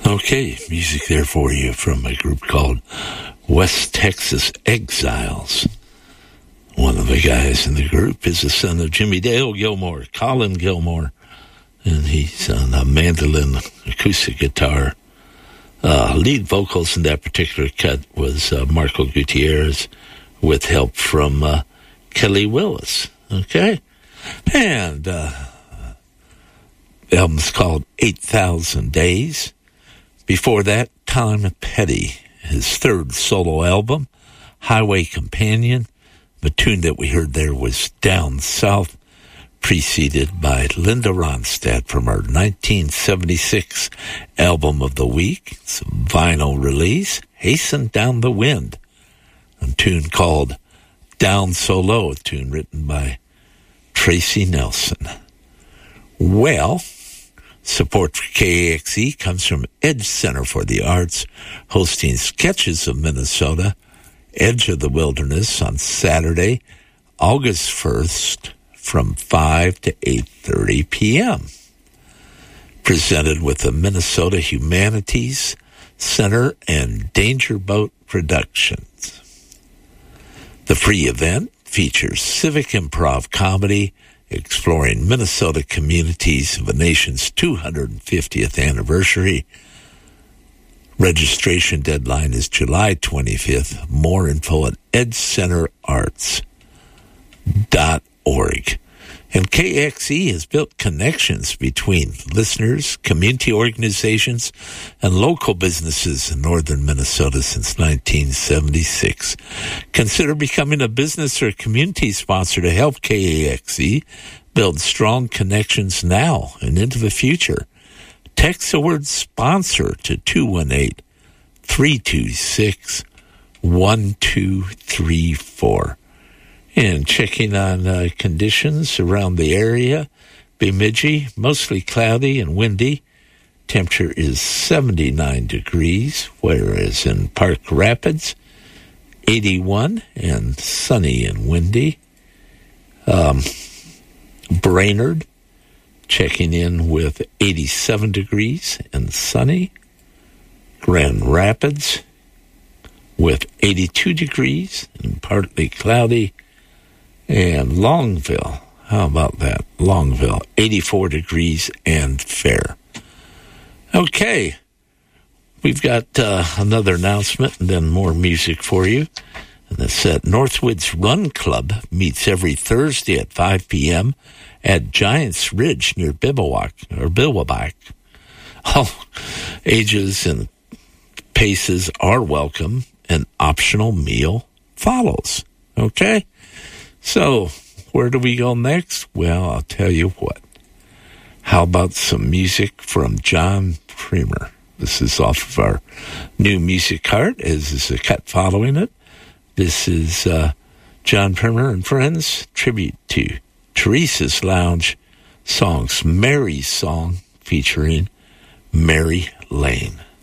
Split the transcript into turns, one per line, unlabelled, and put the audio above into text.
Okay, music there for you from a group called West Texas Exiles. One of the guys in the group is the son of Jimmy Dale Gilmore, Colin Gilmore, and he's on a mandolin, acoustic guitar. Lead vocals in that particular cut was Marco Gutierrez with help from Kelly Willis. Okay? And the album's called 8,000 Days. Before that, Tom Petty, his third solo album, Highway Companion. The tune that we heard there was Down South, preceded by Linda Ronstadt from her 1976 album of the week. It's a vinyl release, Hasten Down the Wind, a tune called Down So Low, a tune written by Tracy Nelson. Well, support for KAXE comes from Edge Center for the Arts, hosting Sketches of Minnesota, Edge of the Wilderness on Saturday, August 1st from 5 to 8:30 p.m. Presented with the Minnesota Humanities Center and Danger Boat Productions. The free event features civic improv comedy exploring Minnesota communities of the nation's 250th anniversary. Registration deadline is July 25th. More info at edgecenterarts.org. And KXE has built connections between listeners, community organizations, and local businesses in northern Minnesota since 1976. Consider becoming a business or community sponsor to help KAXE build strong connections now and into the future. Text the word sponsor to 218-326-1234. And checking on conditions around the area, Bemidji, mostly cloudy and windy. Temperature is 79 degrees, whereas in Park Rapids, 81 and sunny and windy. Brainerd, checking in with 87 degrees and sunny. Grand Rapids with 82 degrees and partly cloudy. And Longville, how about that? Longville, 84 degrees and fair. Okay, we've got another announcement and then more music for you. And that's that Northwoods Run Club meets every Thursday at 5 p.m. at Giants Ridge near Bivouac. All ages and paces are welcome. An optional meal follows. Okay? So, where do we go next? Well, I'll tell you what. How about some music from John Primer? This is off of our new music card, as is a cut following it. This is John Primer and Friends, tribute to Teresa's Lounge songs, Mary's Song, featuring Mary Lane.